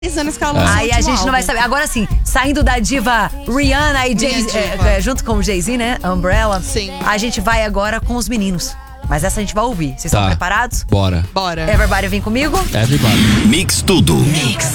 anos que ela lançou o Aí a último gente não vai álbum. saber. Agora sim, saindo da diva Rihanna e Jay, diva. junto com o Jay-Z, né? Umbrella. Sim. A gente vai agora com os meninos. Mas essa a gente vai ouvir. Vocês estão preparados? Bora. Bora. Everybody vem comigo? Everybody. Mix Tudo.